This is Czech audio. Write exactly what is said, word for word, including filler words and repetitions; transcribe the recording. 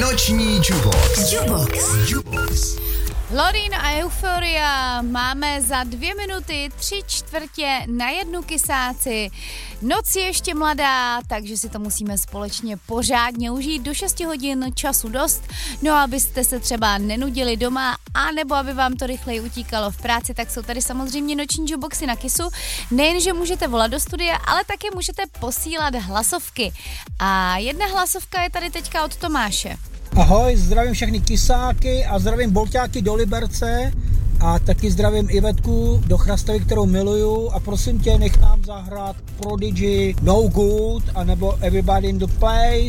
Noční Jubox. Jubox. Jubox. Loreen a Euphoria máme za dvě minuty tři čtvrtě na jednu kysáci. Noc je ještě mladá, takže si to musíme společně pořádně užít. Do šesti hodin času dost, no abyste se třeba nenudili doma, anebo aby vám to rychleji utíkalo v práci, tak jsou tady samozřejmě noční Juboxy na Kissu. Nejenže můžete volat do studia, ale také můžete posílat hlasovky. A jedna hlasovka je tady teďka od Tomáše. Ahoj, zdravím všechny kysáky a zdravím bolťáky do Liberce a taky zdravím Ivetku do Chrastavy, kterou miluju, a prosím tě, nech nám zahrát Prodigy No Good anebo Everybody in the Place.